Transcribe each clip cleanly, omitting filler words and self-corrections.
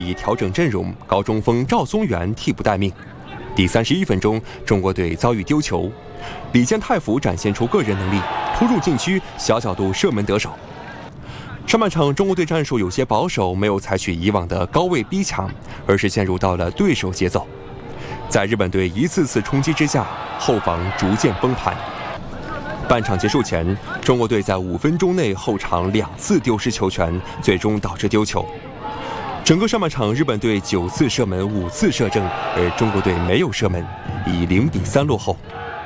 已调整阵容，高中锋赵松元替补待命。第31分钟，中国队遭遇丢球，李健太福展现出个人能力，突入禁区，小角度射门得手。上半场，中国队战术有些保守，没有采取以往的高位逼抢，而是陷入到了对手节奏。在日本队一次次冲击之下，后防逐渐崩盘。半场结束前，中国队在5分钟内后场2次丢失球权，最终导致丢球。整个上半场，日本队9次射门5次射正，而中国队没有射门，以0-3落后。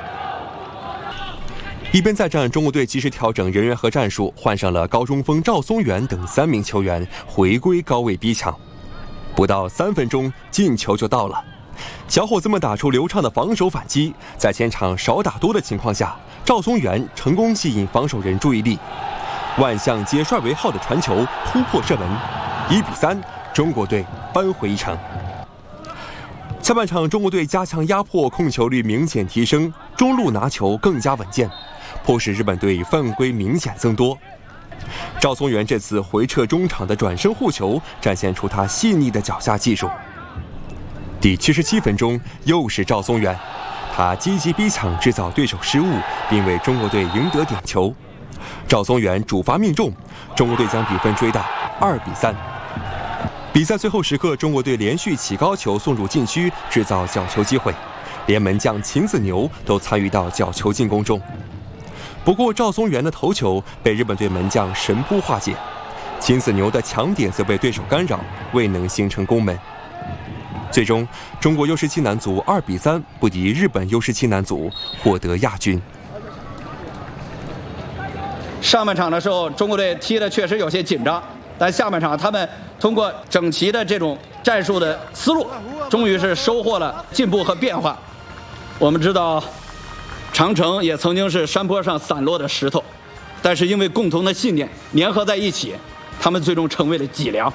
一边再战，中国队及时调整人员和战术，换上了高中锋赵松元等3名球员，回归高位逼抢。不到3分钟，进球就到了。小伙子们打出流畅的防守反击，在前场少打多的情况下，赵松元成功吸引防守人注意力，万象接帅为号的传球突破射门，1-3，中国队扳回一城。下半场，中国队加强压迫，控球率明显提升，中路拿球更加稳健，迫使日本队犯规明显增多。赵松元这次回撤中场的转身护球，展现出他细腻的脚下技术。第77分钟，又是赵松元，他积极逼抢，制造对手失误，并为中国队赢得点球。赵松元主罚命中，中国队将比分追到2-3。比赛最后时刻，中国队连续起高球送入禁区，制造角球机会，连门将秦子牛都参与到角球进攻中。不过赵松元的头球被日本队门将神扑化解，秦子牛的强点则被对手干扰，未能形成攻门。最终，中国U17男足2-3不敌日本U17男足，获得亚军。 上半场的时候，中国队踢的确实有些紧张，但下半场他们通过整齐的这种战术的思路，终于是收获了进步和变化。我们知道，长城也曾经是山坡上散落的石头，但是因为共同的信念粘合在一起，他们最终成为了脊梁。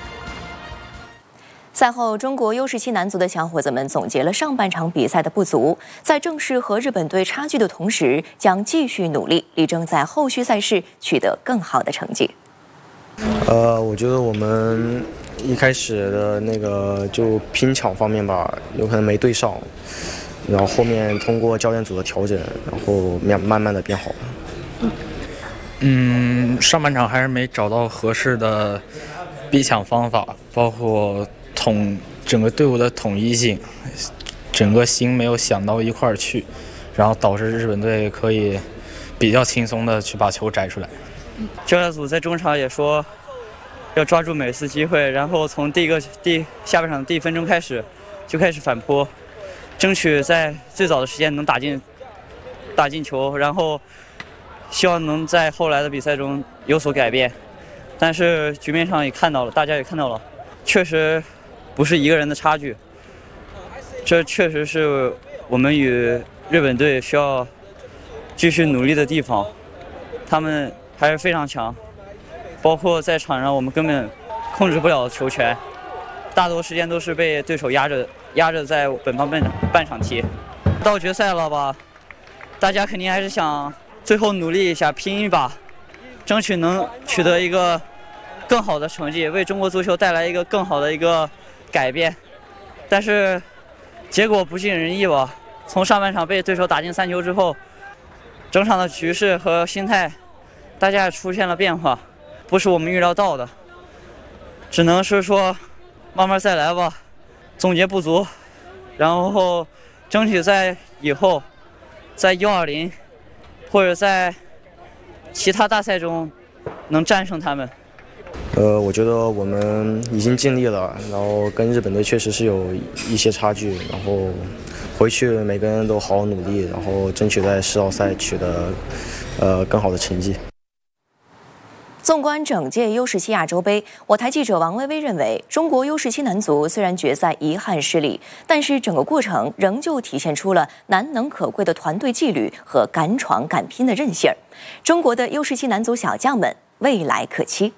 赛后，中国U17男足的小伙子们总结了上半场比赛的不足，在正视和日本队差距的同时，将继续努力，力争在后续赛事取得更好的成绩。 我觉得我们一开始的那个就拼抢方面吧，有可能没对上，然后后面通过教练组的调整，然后慢慢的变好了。 上半场还是没找到合适的逼抢方法，包括整个队伍的统一性，整个心没有想到一块儿去，然后导致日本队可以比较轻松的去把球摘出来。 教练组在中场也说要抓住每次机会，然后从下半场第1分钟开始就开始反扑，争取在最早的时间能打进球，然后希望能在后来的比赛中有所改变。但是局面上也看到了，大家也看到了，确实不是一个人的差距，这确实是我们与日本队需要继续努力的地方。他们还是非常强，包括在场上我们根本控制不了球权，大多时间都是被对手压着在本方半场踢。到决赛了吧，大家肯定还是想最后努力一下，拼一把，争取能取得一个更好的成绩，为中国足球带来一个更好的一个改变。但是结果不尽人意吧，从上半场被对手打进3球之后，整场的局势和心态大家也出现了变化，不是我们预料到的，只能是说慢慢再来吧，总结不足，然后争取在以后在U20或者在其他大赛中能战胜他们。 我觉得我们已经尽力了，然后跟日本队确实是有一些差距，然后回去每个人都好好努力，然后争取在世奥赛取得更好的成绩。 纵观整届U17亚洲杯，我台记者王薇薇认为，中国U17男足虽然决赛遗憾失利，但是整个过程仍旧体现出了难能可贵的团队纪律和敢闯敢拼的韧性儿。中国的U17男足小将们未来可期。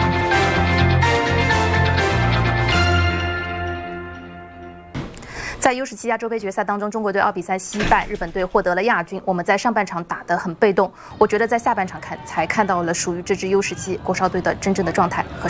在在 U17亚洲杯决赛当中，中国队2比3惜败，日本队获得了亚军。我们在上半场打得很被动，我觉得在下半场才看到了属于这支 U17 国少队的真正的状态和。